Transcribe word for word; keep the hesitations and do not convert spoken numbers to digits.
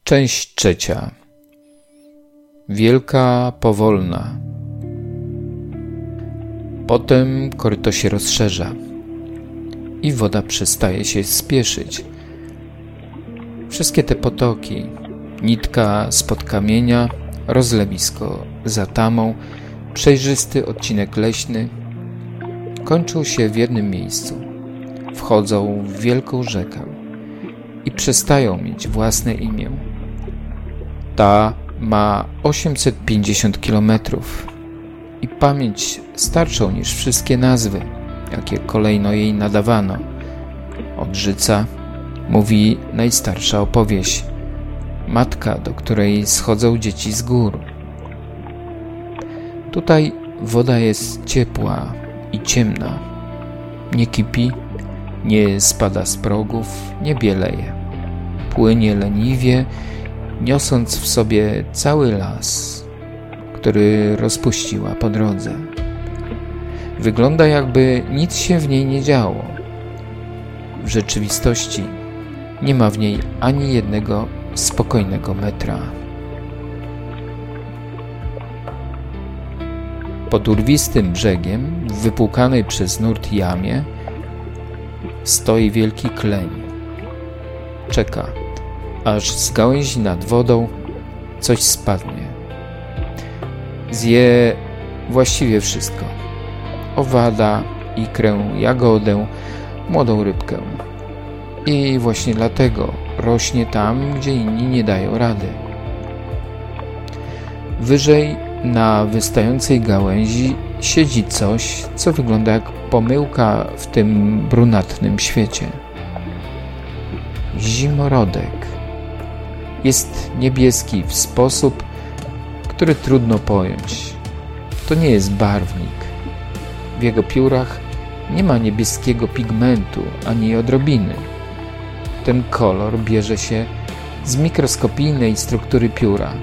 Część trzecia. Wielka Powolna. Potem koryto się rozszerza i woda przestaje się spieszyć. Wszystkie te potoki, nitka spod kamienia, rozlewisko za tamą, przejrzysty odcinek leśny, kończą się w jednym miejscu. Wchodzą w wielką rzekę i przestają mieć własne imię. Ta ma osiemset pięćdziesiąt kilometrów i pamięć starszą niż wszystkie nazwy, jakie kolejno jej nadawano. Odrzyca, mówi najstarsza opowieść, matka, do której schodzą dzieci z gór. Tutaj woda jest ciepła i ciemna, nie kipi, nie spada z progów, nie bieleje. Płynie leniwie, niosąc w sobie cały las, który rozpuściła po drodze. Wygląda, jakby nic się w niej nie działo. W rzeczywistości nie ma w niej ani jednego spokojnego metra. Pod urwistym brzegiem, w wypłukanej przez nurt jamie, stoi wielki kleń. Czeka, aż z gałęzi nad wodą coś spadnie. Zje właściwie wszystko. Owada, ikrę, jagodę, młodą rybkę. I właśnie dlatego rośnie tam, gdzie inni nie dają rady. Wyżej na wystającej gałęzi siedzi coś, co wygląda jak pomyłka w tym brunatnym świecie. Zimorodek. Jest niebieski w sposób, który trudno pojąć. To nie jest barwnik. W jego piórach nie ma niebieskiego pigmentu ani odrobiny. Ten kolor bierze się z mikroskopijnej struktury pióra.